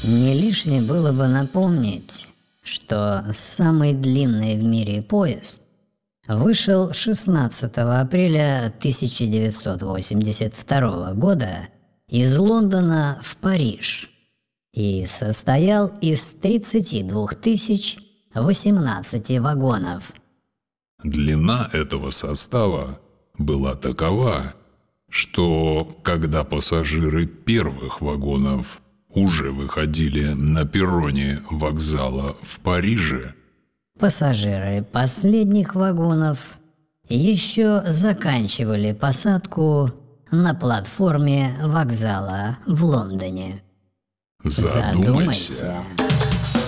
Не лишнее было бы напомнить, что самый длинный в мире поезд вышел 16 апреля 1982 года из Лондона в Париж и состоял из 32 018 вагонов. Длина этого состава была такова, что когда пассажиры первых вагонов уже выходили на перроне вокзала в Париже, пассажиры последних вагонов еще заканчивали посадку на платформе вокзала в Лондоне. задумайся.